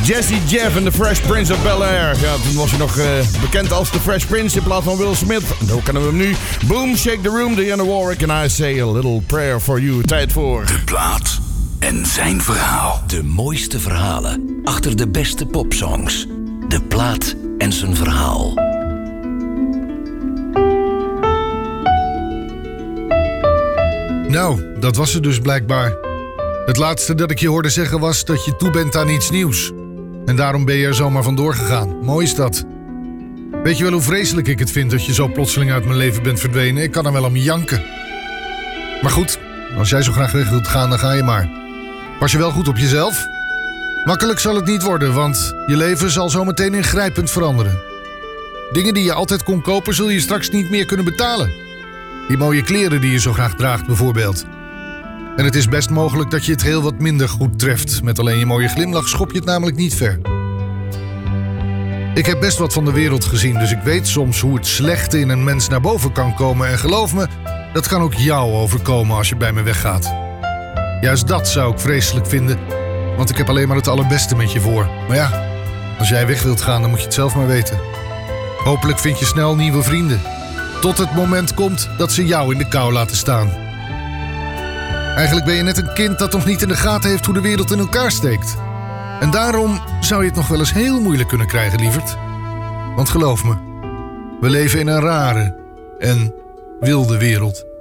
Jazzy Jeff en The Fresh Prince of Bel-Air. Ja, toen was hij nog bekend als The Fresh Prince in plaats van Will Smith. En hoe kennen we hem nu? Boom, Shake the Room, Dionne Warwick en I Say a Little Prayer for You. Tijd voor De plaat en zijn verhaal. De mooiste verhalen achter de beste popsongs. De plaat en zijn verhaal. Nou, dat was het dus blijkbaar. Het laatste dat ik je hoorde zeggen was dat je toe bent aan iets nieuws. En daarom ben je er zomaar vandoor gegaan. Mooi is dat. Weet je wel hoe vreselijk ik het vind dat je zo plotseling uit mijn leven bent verdwenen? Ik kan er wel om janken. Maar goed, als jij zo graag weg wilt gaan, dan ga je maar. Pas je wel goed op jezelf? Makkelijk zal het niet worden, want je leven zal zometeen ingrijpend veranderen. Dingen die je altijd kon kopen, zul je straks niet meer kunnen betalen. Die mooie kleren die je zo graag draagt bijvoorbeeld. En het is best mogelijk dat je het heel wat minder goed treft. Met alleen je mooie glimlach schop je het namelijk niet ver. Ik heb best wat van de wereld gezien, dus ik weet soms hoe het slechte in een mens naar boven kan komen. En geloof me, dat kan ook jou overkomen als je bij me weggaat. Juist dat zou ik vreselijk vinden, want ik heb alleen maar het allerbeste met je voor. Maar ja, als jij weg wilt gaan, dan moet je het zelf maar weten. Hopelijk vind je snel nieuwe vrienden. Tot het moment komt dat ze jou in de kou laten staan. Eigenlijk ben je net een kind dat nog niet in de gaten heeft hoe de wereld in elkaar steekt. En daarom zou je het nog wel eens heel moeilijk kunnen krijgen, lieverd. Want geloof me, we leven in een rare en wilde wereld.